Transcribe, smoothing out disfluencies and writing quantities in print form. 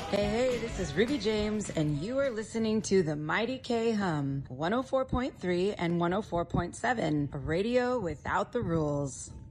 Hey, this is Ruby James, and you are listening to the Mighty K Hum, 104.3 and 104.7, a radio without the rules.